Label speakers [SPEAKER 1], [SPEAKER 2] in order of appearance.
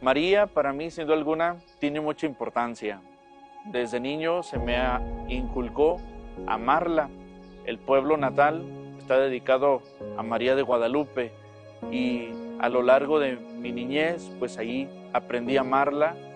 [SPEAKER 1] María para mí, sin duda alguna, tiene mucha importancia. Desde niño se me inculcó amarla. El pueblo natal está dedicado a María de Guadalupe y a lo largo de mi niñez, pues ahí aprendí a amarla